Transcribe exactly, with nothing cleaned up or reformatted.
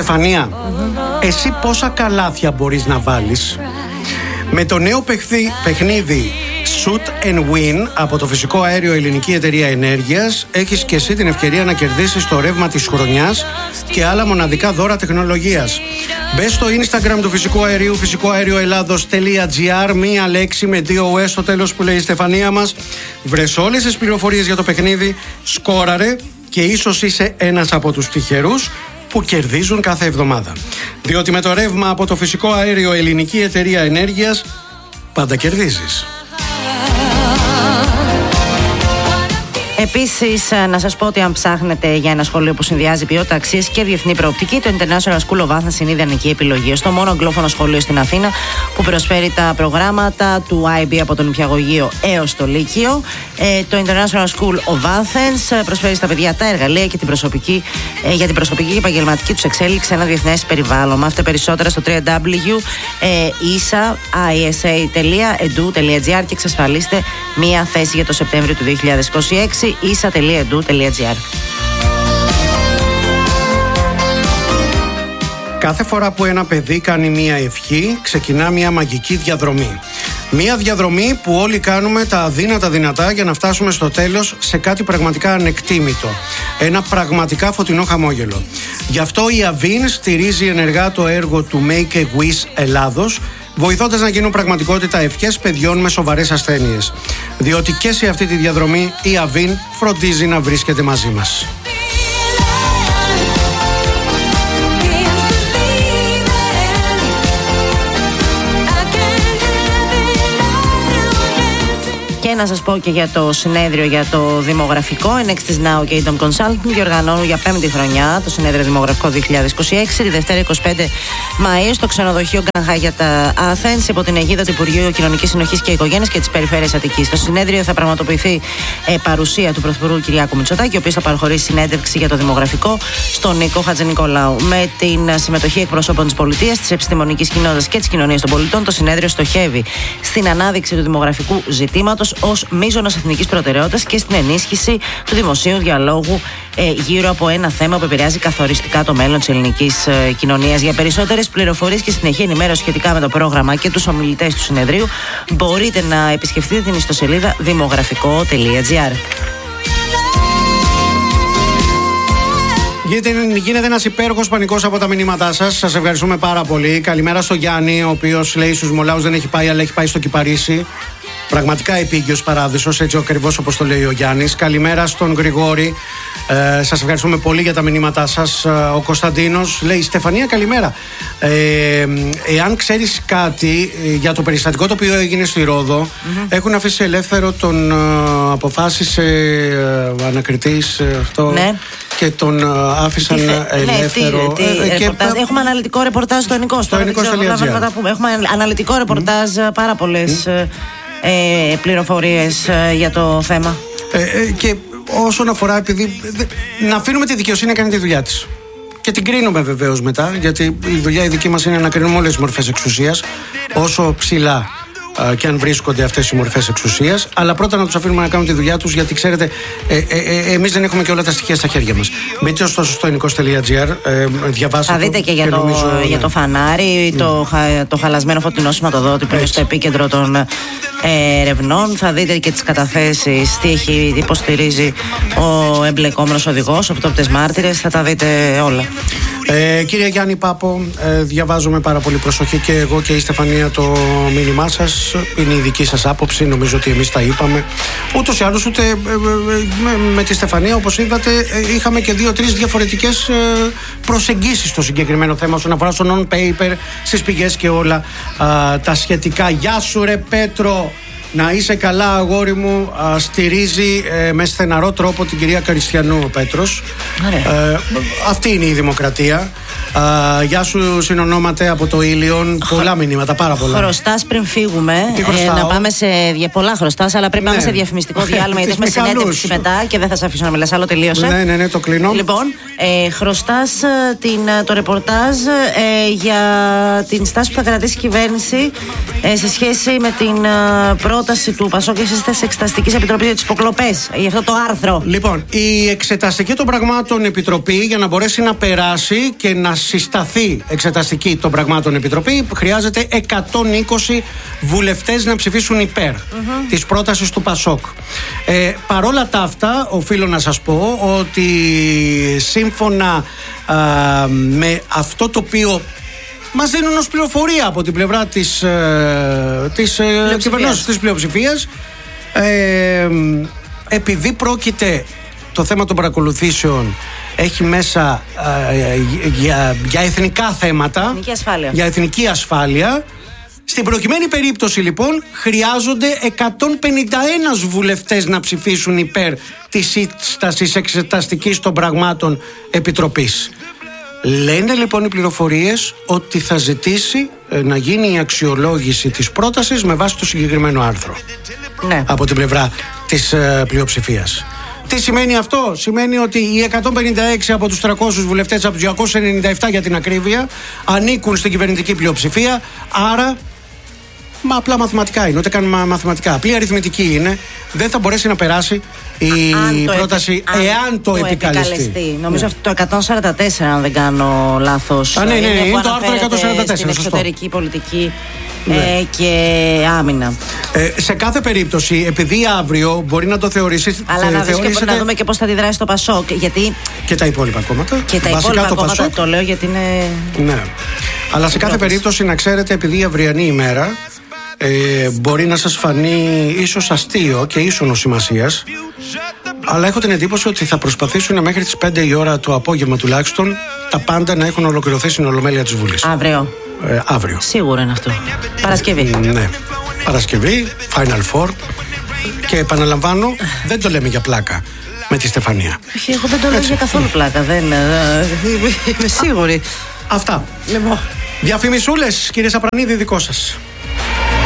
Στεφανία, mm-hmm. εσύ πόσα καλάθια μπορείς να βάλεις? Με το νέο παιχθή, παιχνίδι Shoot and Win από το Φυσικό Αέριο Ελληνική Εταιρεία Ενέργειας έχεις και εσύ την ευκαιρία να κερδίσεις το ρεύμα της χρονιάς και άλλα μοναδικά δώρα τεχνολογίας. Μπες στο Instagram του Φυσικού Αερίου, φυσικό αέριο ελλάδος τελεία τζι άρ, μία λέξη με δύο ο ες στο τέλος που λέει η Στεφανία μας. Βρες όλες τις πληροφορίες για το παιχνίδι, σκόραρε και ίσως είσαι ένας από τους τυχερούς που κερδίζουν κάθε εβδομάδα. Διότι με το ρεύμα από το Φυσικό Αέριο Ελληνική Εταιρεία Ενέργειας πάντα κερδίζεις. Επίσης, να σας πω ότι αν ψάχνετε για ένα σχολείο που συνδυάζει ποιότητα, αξίες και διεθνή προοπτική, το International School of Athens είναι η ιδανική επιλογή. Στο μόνο αγγλόφωνο σχολείο στην Αθήνα που προσφέρει τα προγράμματα του άι μπι από τον νηπιαγωγείο έως το Λύκειο. Ε, το International School of Athens προσφέρει στα παιδιά τα εργαλεία και την προσωπική, ε, για την προσωπική και επαγγελματική τους εξέλιξη σε ένα διεθνές περιβάλλον. Μάθετε περισσότερα στο double-u double-u double-u τελεία άι ες έι τελεία ι ντι γιου τελεία τζι άρ και εξασφαλίστε μία θέση για το Σεπτέμβριο του δύο χιλιάδες είκοσι έξι. ι ες έι τελεία ι ντι γιου τελεία τζι άρ. Κάθε φορά που ένα παιδί κάνει μία ευχή, ξεκινά μία μαγική διαδρομή. Μία διαδρομή που όλοι κάνουμε τα αδύνατα δυνατά για να φτάσουμε στο τέλος σε κάτι πραγματικά ανεκτήμητο. Ένα πραγματικά φωτεινό χαμόγελο. Γι' αυτό η Avin στηρίζει ενεργά το έργο του Make a Wish Ελλάδος, βοηθώντας να γίνουν πραγματικότητα ευχές παιδιών με σοβαρές ασθένειες. Διότι και σε αυτή τη διαδρομή η Avin φροντίζει να βρίσκεται μαζί μας. Και να σας πω και για το συνέδριο για το δημογραφικό. Η Nextis Now και η Dom Consulting διοργανώνουν για πέμπτη χρονιά το συνέδριο δημογραφικό δύο χιλιάδες είκοσι έξι, τη Δευτέρα είκοσι πέντε Μαΐου στο ξενοδοχείο Γκρανχάγιατα Athens υπό την αιγίδα του Υπουργείου Κοινωνικής Συνοχής και Οικογένειας και της Περιφέρειας Αττικής. Το συνέδριο θα πραγματοποιηθεί ε, παρουσία του Πρωθυπουργού Κυριάκου Μητσοτάκη, ο οποίος θα παραχωρήσει συνέντευξη για το δημογραφικό στον Νίκο Χατζηνικολάου. Με την συμμετοχή εκπροσώπων της πολιτείας, της επιστημονικής κοινότητας και της κοινωνίας των πολιτών, το συνέδριο στοχεύει στην ανάδειξη του δημογραφικού ζητήματος ως μείζωνος εθνικής προτεραιότητας και στην ενίσχυση του δημοσίου διαλόγου ε, γύρω από ένα θέμα που επηρεάζει καθοριστικά το μέλλον της ελληνικής ε, κοινωνίας. Για περισσότερες πληροφορίες και συνεχή ενημέρωση σχετικά με το πρόγραμμα και τους ομιλητές του συνεδρίου, μπορείτε να επισκεφτείτε την ιστοσελίδα δημογραφικό τελεία τζι άρ. Γίνεται ένας υπέροχος πανικός από τα μηνύματά σας. Σας ευχαριστούμε πάρα πολύ. Καλημέρα στο Γιάννη, ο οποίος λέει στους Μολάους δεν έχει πάει, αλλά έχει πάει στο Κυπαρίσι. Πραγματικά επίγειος παράδεισος, έτσι ακριβώς όπως το λέει ο Γιάννης. Καλημέρα στον Γρηγόρη. Ε, σας ευχαριστούμε πολύ για τα μηνύματά σας. Ο Κωνσταντίνος λέει: Στεφανία, καλημέρα. Ε, εάν ξέρεις κάτι για το περιστατικό το οποίο έγινε στη Ρόδο, mm-hmm. έχουν αφήσει ελεύθερο τον uh, αποφάσισε uh, ανακριτής uh, αυτό. Ναι. Και τον uh, άφησαν τι, ελεύθερο. Ναι, τι, τι, ε, και, έχουμε αναλυτικό ρεπορτάζ στο Ενικός. Στο Ενικός. Έχουμε αναλυτικό ρεπορτάζ, mm. πάρα πολλές mm. ε, πληροφορίες ε, για το θέμα. Ε, ε, και όσον αφορά, επειδή να αφήνουμε τη δικαιοσύνη να κάνει τη δουλειά της. Και την κρίνουμε βεβαίως μετά, γιατί η δουλειά η δική μας είναι να κρίνουμε όλες τις μορφές εξουσίας, όσο ψηλά Uh, και αν βρίσκονται αυτές οι μορφές εξουσίας, αλλά πρώτα να τους αφήνουμε να κάνουν τη δουλειά τους, γιατί ξέρετε, ε, ε, ε, εμείς δεν έχουμε και όλα τα στοιχεία στα χέρια μας. Μπείτε ωστόσο στο ενικός τελεία τζι άρ, ε, διαβάστε. Θα δείτε και, και για, το, νομίζω, για το φανάρι, mm. το, το χαλασμένο φωτεινό σηματοδότη που είναι στο επίκεντρο των ε, ερευνών. Θα δείτε και τις καταθέσεις, τι έχει υποστηρίζει ο εμπλεκόμενος οδηγός, οπτόπτες μάρτυρες, θα τα δείτε όλα. Ε, κύριε Γιάννη Πάπο, ε, διαβάζουμε πάρα πολύ προσοχή και εγώ και η Στεφανία το μήνυμά σας. Είναι η δική σας άποψη, νομίζω ότι εμείς τα είπαμε. Ούτως ή άλλως, ούτε ε, ε, με, με τη Στεφανία, όπως είδατε, ε, είχαμε και δύο-τρεις διαφορετικές ε, προσεγγίσεις στο συγκεκριμένο θέμα όσον αφορά στο non-paper, στις πηγές και όλα ε, τα σχετικά. Γεια σου ρε Πέτρο! Να είσαι καλά, αγόρι μου. Α, στηρίζει ε, με στεναρό τρόπο την κυρία Καριστιανού ο Πέτρος. Ε, αυτή είναι η δημοκρατία. Α, γεια σου, συνονόμαται από το Ήλιον. Χ... Πολλά μηνύματα, πάρα πολλά. Χρωστάς πριν φύγουμε. Ε, να πάμε σε. Πολλά χρωστάς, αλλά πρέπει να πάμε σε διαφημιστικό διάλειμμα. Γιατί έχουμε συνέντευξη μετά και δεν θα σε αφήσω να μιλάς άλλο. Τελείωσε. Ναι, ναι, ναι, το κλείνω. Λοιπόν, ε, χρωστάς την, το ρεπορτάζ ε, για την στάση που θα κρατήσει η κυβέρνηση ε, σε σχέση με την ε, πρόταση του Πασόκ και σύσταση Εξεταστικής Επιτροπής για τις υποκλοπές. Για αυτό το άρθρο. Λοιπόν, η Εξεταστική των Πραγμάτων Επιτροπή, για να μπορέσει να περάσει και να συσταθεί εξεταστική των πραγμάτων επιτροπή, χρειάζεται εκατόν είκοσι βουλευτές να ψηφίσουν υπέρ mm-hmm. της πρότασης του Πασόκ. Ε, παρόλα τα αυτά, οφείλω να σας πω ότι σύμφωνα α, με αυτό το οποίο μας δίνουν ως πληροφορία από την πλευρά της, ε, της ε, κυβερνώσεως της πλειοψηφίας, ε, επειδή πρόκειται το θέμα των παρακολουθήσεων έχει μέσα ε, για, για εθνικά θέματα, εθνική ασφάλεια. για εθνική ασφάλεια, στην προκειμένη περίπτωση λοιπόν χρειάζονται εκατόν πενήντα ένα βουλευτές να ψηφίσουν υπέρ της σύστασης εξεταστικής των πραγμάτων επιτροπής. Λένε λοιπόν οι πληροφορίες ότι θα ζητήσει να γίνει η αξιολόγηση της πρότασης με βάση το συγκεκριμένο άρθρο ναι. από την πλευρά της ε, πλειοψηφίας. Τι σημαίνει αυτό? Σημαίνει ότι οι εκατόν πενήντα έξι από τους τριακόσιους βουλευτές, από τους διακόσιους ενενήντα επτά για την ακρίβεια, ανήκουν στην κυβερνητική πλειοψηφία. Άρα, μα απλά μαθηματικά είναι, ούτε καν μαθηματικά. Απλή αριθμητική είναι. Δεν θα μπορέσει να περάσει η αν πρόταση επι... εάν το, το επικαλεστεί. επικαλεστεί. Νομίζω ναι. αυτό το εκατόν σαράντα τέσσερα, αν δεν κάνω λάθος. Α, ναι, ναι, ναι, είναι, είναι το άρθρο εκατόν σαράντα τέσσερα. Στην εξωτερική πολιτική ναι. ε, και άμυνα. Ε, σε κάθε περίπτωση, επειδή αύριο μπορεί να το θεωρήσει. Αλλά να, θεωρήσετε... και να δούμε και πώς θα αντιδράσει το Πασόκ. Γιατί... Και τα υπόλοιπα κόμματα. Και τα Βασικά υπόλοιπα το κόμματα, Πασόκ. Το λέω γιατί είναι. Ναι. Αλλά σε κάθε περίπτωση, να ξέρετε, επειδή η αυριανή ημέρα ε, μπορεί να σας φανεί ίσως αστείο και ίσονος σημασίας, αλλά έχω την εντύπωση ότι θα προσπαθήσουν μέχρι τις πέντε η ώρα το απόγευμα τουλάχιστον τα πάντα να έχουν ολοκληρωθεί στην Ολομέλεια της Βουλής. Αύριο. Ε, αύριο. Σίγουρα είναι αυτό. Παρασκευή. Ναι. Παρασκευή, Final Four. Και επαναλαμβάνω, δεν το λέμε για πλάκα με τη Στεφανία. Όχι, εγώ δεν το λέω για καθόλου πλάκα. Δεν είμαι σίγουρη. Αυτά. Λοιπόν. Διαφημισούλες, κύριε Σαπρανίδη, δικό σας.